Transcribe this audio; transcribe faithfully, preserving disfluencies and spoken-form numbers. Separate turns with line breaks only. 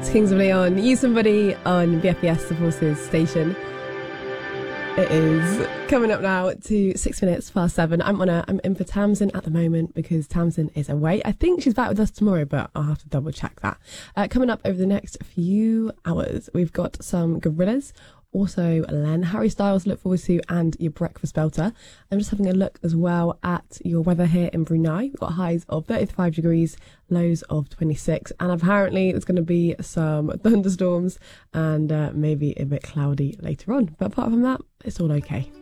It's Kings of Leon, You Somebody on B F B S, the Forces station. It is coming up now to six minutes past seven. I'm on a, I'm in for Tamsin at the moment because Tamsin is away. I think she's back with us tomorrow, but I'll have to double check that. Uh, coming up over the next few hours, we've got some Gorillaz, also Len, Harry Styles to look forward to, and your breakfast belter. I'm just having a look as well at your weather here in Brunei. We've got highs of thirty-five degrees, lows of twenty-six, and apparently there's going to be some thunderstorms and uh, maybe a bit cloudy later on. But apart from that, it's all okay.